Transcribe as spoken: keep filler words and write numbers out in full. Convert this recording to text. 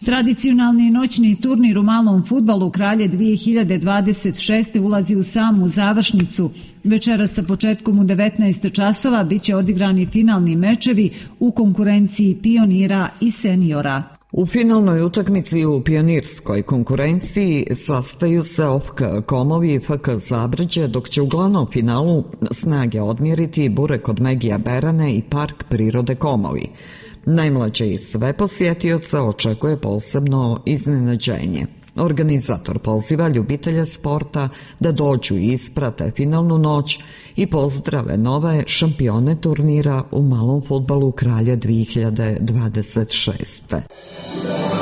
Tradicionalni noćni turnir u malom fudbalu Kralje dvije hiljade dvadeset šeste. ulazi u samu završnicu. Večeras sa početkom u devetnaest časova biće odigrani finalni mečevi u konkurenciji pionira i seniora. U finalnoj utakmici u pionirskoj konkurenciji sastaju se O F K Komovi i F K Zabrđe, dok će u glavnom finalu snage odmjeriti Burek od Megija Berane i Park prirode Komovi. Najmlađe iz sve posjetioca očekuje posebno iznenađenje. Organizator poziva ljubitelje sporta da dođu i isprate finalnu noć i pozdrave nove šampione turnira u malom fudbalu Kralje dvije hiljade dvadeset šeste.